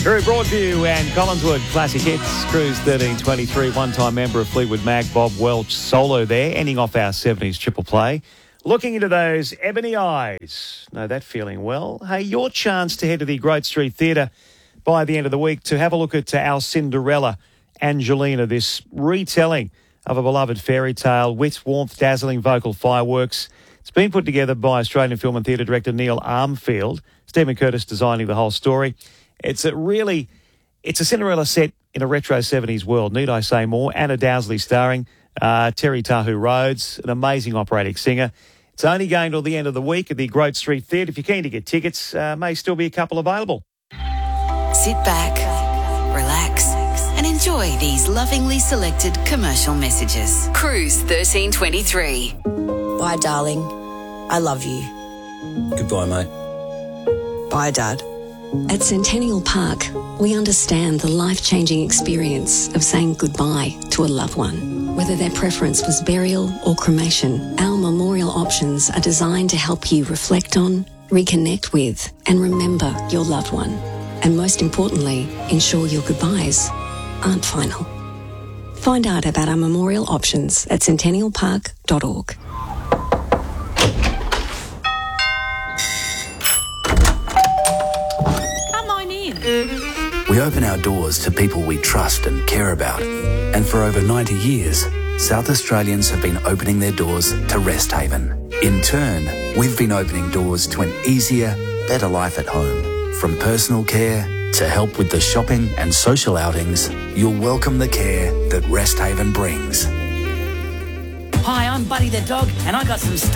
Through Broadview and Collinswood, classic hits. Cruise 1323, one-time member of Fleetwood Mac, Bob Welch, solo there, ending off our 70s triple play. Looking into those ebony eyes. Know that feeling well. Hey, your chance to head to the Great Street Theatre by the end of the week to have a look at our Cinderella, Angelina, this retelling of a beloved fairy tale, wit, warmth, dazzling vocal fireworks. It's been put together by Australian film and theatre director Neil Armfield. Stephen Curtis designing the whole story. It's a Cinderella set in a retro 70s world. Need I say more? Anna Dowsley starring, Terry Tahu Rhodes, an amazing operatic singer. It's only going till the end of the week at the Great Street Theatre. If you're keen to get tickets, may still be a couple available. Sit back, relax, and enjoy these lovingly selected commercial messages. Cruise 1323. Bye, darling. I love you. Goodbye, mate. Bye, Dad. At Centennial Park, we understand the life-changing experience of saying goodbye to a loved one. Whether their preference was burial or cremation, our memorial options are designed to help you reflect on, reconnect with, and remember your loved one. And most importantly, ensure your goodbyes aren't final. Find out about our memorial options at centennialpark.org. We open our doors to people we trust and care about. And for over 90 years, South Australians have been opening their doors to Rest Haven. In turn, we've been opening doors to an easier, better life at home. From personal care to help with the shopping and social outings, you'll welcome the care that Rest Haven brings. Hi, I'm Buddy the dog, and I got some stuff